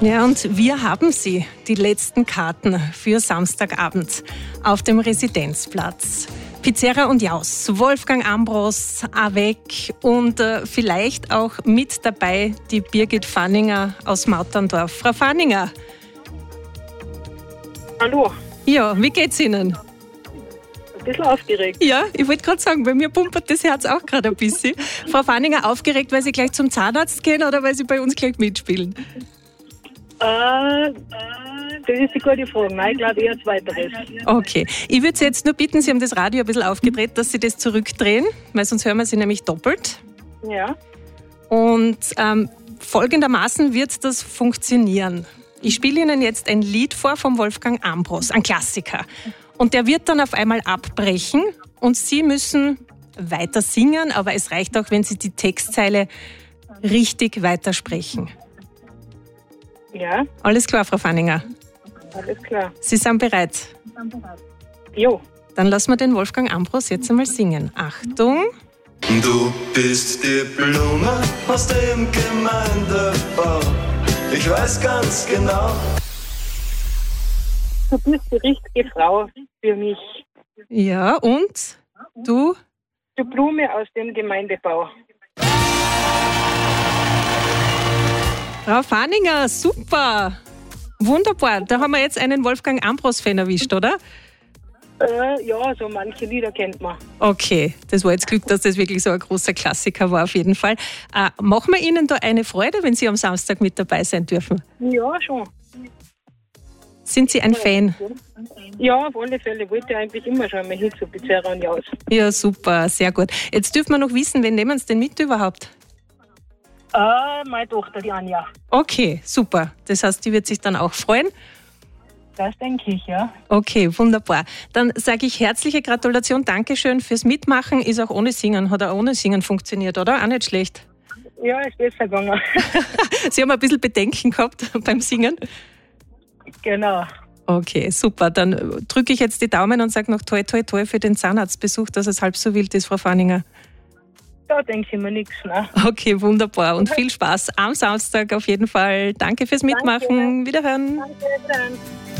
Ja, und wir haben sie, die letzten Karten für Samstagabend auf dem Residenzplatz. Pizzeria und Jaus, Wolfgang Ambros, Avec und vielleicht auch mit dabei die Birgit Fanninger aus Mauterndorf. Frau Fanninger. Hallo. Ja, wie geht's Ihnen? Ein bisschen aufgeregt. Ja, ich wollte gerade sagen, bei mir pumpert das Herz auch gerade ein bisschen. Frau Fanninger, aufgeregt, weil Sie gleich zum Zahnarzt gehen oder weil Sie bei uns gleich mitspielen? Das ist eine gute Frage. Nein, ich glaube eher zweiteres. Okay. Ich würde Sie jetzt nur bitten, Sie haben das Radio ein bisschen aufgedreht, dass Sie das zurückdrehen, weil sonst hören wir Sie nämlich doppelt. Ja. Und folgendermaßen wird das funktionieren. Ich spiele Ihnen jetzt ein Lied vor vom Wolfgang Ambros, ein Klassiker. Und der wird dann auf einmal abbrechen und Sie müssen weiter singen, aber es reicht auch, wenn Sie die Textzeile richtig weitersprechen. Ja. Alles klar, Frau Fanninger? Alles klar. Sie sind bereit? Jo. Dann lassen wir den Wolfgang Ambros jetzt einmal singen. Achtung! Du bist die Blume aus dem Gemeindebau. Ich weiß ganz genau. Du bist die richtige Frau für mich. Ja, und? Du? Die Blume aus dem Gemeindebau. Frau Fanninger, super! Wunderbar, da haben wir jetzt einen Wolfgang Ambros-Fan erwischt, oder? Ja, so manche Lieder kennt man. Okay, das war jetzt Glück, dass das wirklich so ein großer Klassiker war auf jeden Fall. Machen wir Ihnen da eine Freude, wenn Sie am Samstag mit dabei sein dürfen? Ja, schon. Sind Sie ein Fan? Ja, auf alle Fälle. Wollte eigentlich immer schon mal hin zu Pizzeria und Jaus. Ja, super, sehr gut. Jetzt dürfen wir noch wissen, wen nehmen Sie denn mit überhaupt? Meine Tochter, die Anja. Okay, super. Das heißt, die wird sich dann auch freuen. Das denke ich, ja. Okay, wunderbar. Dann sage ich herzliche Gratulation, Dankeschön fürs Mitmachen. Ist auch ohne Singen, hat auch ohne Singen funktioniert, oder? Auch nicht schlecht. Ja, ist besser gegangen. Sie haben ein bisschen Bedenken gehabt beim Singen? Genau. Okay, super. Dann drücke ich jetzt die Daumen und sage noch toi, toi, toi für den Zahnarztbesuch, dass es halb so wild ist, Frau Fanninger. Da denke ich mir nichts. Ne? Okay, wunderbar. Und viel Spaß am Samstag auf jeden Fall. Danke fürs Mitmachen. Danke. Wiederhören. Danke.